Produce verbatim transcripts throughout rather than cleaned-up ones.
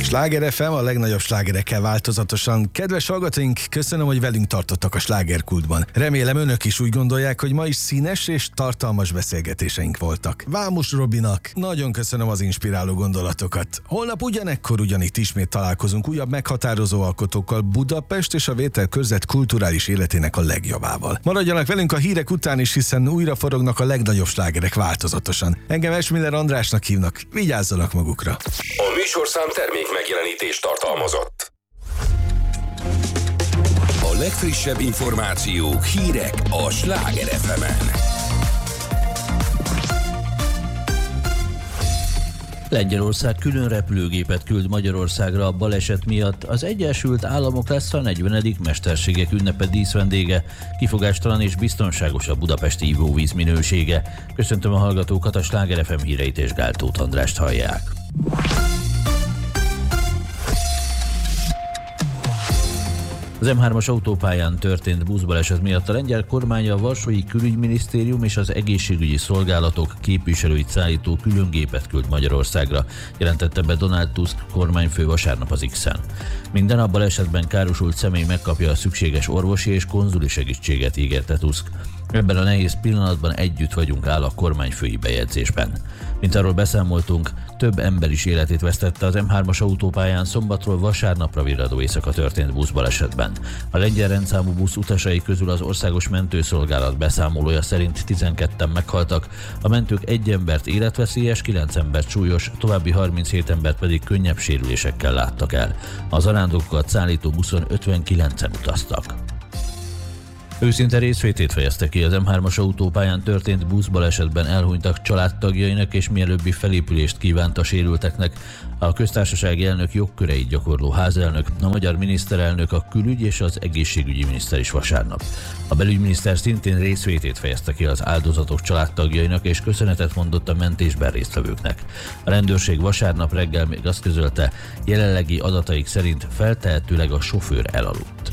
Sláger ef em, a legnagyobb slágerekkel változatosan. Kedves hallgatóink, köszönöm, hogy velünk tartottak a slágerkultban. Remélem önök is úgy gondolják, hogy ma is színes és tartalmas beszélgetéseink voltak. Vámos Robinak nagyon köszönöm az inspiráló gondolatokat. Holnap ugyanekkor ugyanitt ismét találkozunk újabb meghatározó alkotókkal, Budapest és a Vételkörzet kulturális életének a legjobbával. Maradjanak velünk a hírek után is, hiszen újra forognak a legnagyobb slágerek változatosan. Engem Esmiller Andrásnak hívnak, vigyázzanak magukra. A műsorszám termék megjelenítést tartalmazott. A legfrissebb információk, hírek a Sláger ef emen. Lengyelország külön repülőgépet küld Magyarországra a baleset miatt. Az Egyesült Államok lesz a negyvenedik Mesterségek ünnepe díszvendége. Kifogástalan és biztonságos a budapesti ivóvíz minősége. Köszöntöm a hallgatókat, a Sláger ef em híreit és Gál Tóth Andrást hallják. Az em hármas autópályán történt buszbaleset miatt a lengyel kormány a Varsói Külügyminisztérium és az egészségügyi szolgálatok képviselőit szállító különgépet küld Magyarországra, jelentette be Donald Tusk kormányfő vasárnap az X-en. Minden a balesetben károsult személy megkapja a szükséges orvosi és konzuli segítséget, ígérte Tusk. Ebben a nehéz pillanatban együtt vagyunk, áll a kormányfői bejegyzésben. Mint arról beszámoltunk, több ember is életét vesztette az em hármas autópályán szombatról vasárnapra virradó éjszaka történt buszbalesetben. A lengyel rendszámú busz utasai közül az Országos Mentőszolgálat beszámolója szerint tizenketten meghaltak, a mentők egy embert életveszélyes, kilenc embert súlyos, további harminchét embert pedig könnyebb sérülésekkel láttak el. Az arándokokat szállító buszon ötvenkilencen utaztak. Őszinte részvétét fejezte ki az em hármas autópályán történt buszbalesetben elhunytak családtagjainak, és mielőbbi felépülést kívánt a sérülteknek. A köztársasági elnök jogköreit gyakorló házelnök, a magyar miniszterelnök, a külügy és az egészségügyi miniszter is vasárnap. A belügyminiszter szintén részvétét fejezte ki az áldozatok családtagjainak, és köszönetet mondott a mentésben résztvevőknek. A rendőrség vasárnap reggel még azt közölte, jelenlegi adataik szerint feltehetőleg a sofőr elaludt.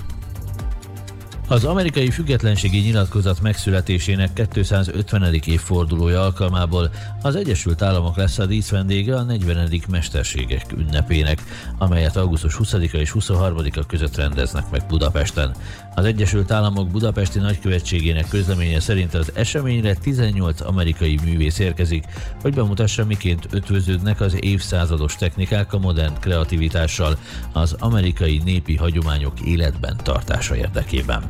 Az amerikai függetlenségi nyilatkozat megszületésének kétszázötvenedik évfordulója alkalmából az Egyesült Államok lesz a díszvendége a negyvenedik Mesterségek ünnepének, amelyet augusztus huszadika és huszonharmadika között rendeznek meg Budapesten. Az Egyesült Államok budapesti nagykövetségének közleménye szerint az eseményre tizennyolc amerikai művész érkezik, hogy bemutassa, miként ötvöződnek az évszázados technikák a modern kreativitással az amerikai népi hagyományok életben tartása érdekében.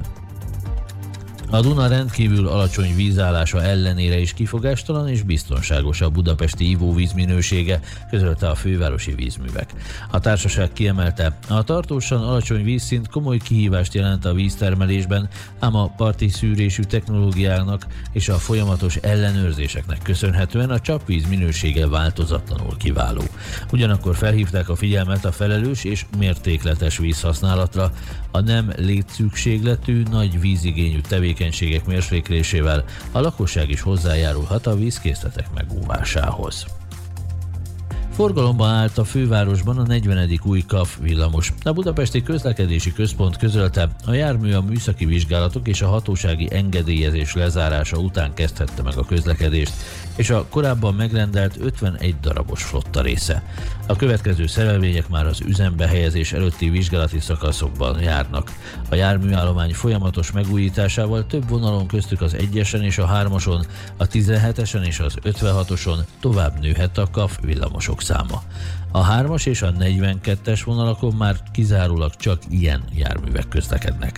A Duna rendkívül alacsony vízállása ellenére is kifogástalan és biztonságos a budapesti ivóvíz minősége, közölte a fővárosi vízművek. A társaság kiemelte, a tartósan alacsony vízszint komoly kihívást jelent a víztermelésben, ám a parti szűrésű technológiának és a folyamatos ellenőrzéseknek köszönhetően a csapvíz minősége változatlanul kiváló. Ugyanakkor felhívták a figyelmet a felelős és mértékletes vízhasználatra, a nem létszükségletű, nagy vízigényű tevékenységek mérséklésével a lakosság is hozzájárulhat a vízkészletek megóvásához. Forgalomban állt a fővárosban a negyvenedik új KAF villamos. A Budapesti Közlekedési Központ közölte, a jármű a műszaki vizsgálatok és a hatósági engedélyezés lezárása után kezdhette meg a közlekedést, és a korábban megrendelt ötvenegy darabos flotta része. A következő szerelvények már az üzembe helyezés előtti vizsgálati szakaszokban járnak. A járműállomány folyamatos megújításával több vonalon, köztük az egyesen és a hármason, a tizenhetesen és az ötvenhatoson tovább nőhet a KAF villamosok száma. A hármas és a negyvenkettes vonalakon már kizárólag csak ilyen járművek közlekednek.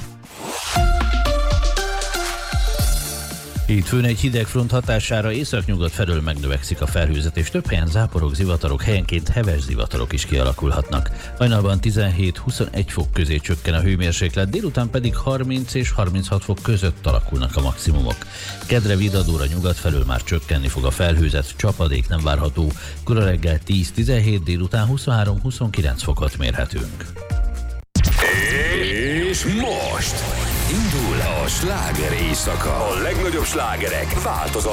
Hétfőn egy hideg front hatására északnyugat felől megnövekszik a felhőzet, és több helyen záporok, zivatarok, helyenként heves zivatarok is kialakulhatnak. Hajnalban tizenhét-huszonegy fok közé csökken a hőmérséklet, délután pedig harminc és harminchat fok között alakulnak a maximumok. Kedre vidadóra nyugat felől már csökkenni fog a felhőzet, csapadék nem várható, kora reggel tíz-tizenhét, délután huszonhárom-huszonkilenc fokot mérhetünk. És most indul a sláger éjszaka. A legnagyobb slágerek változatlanul.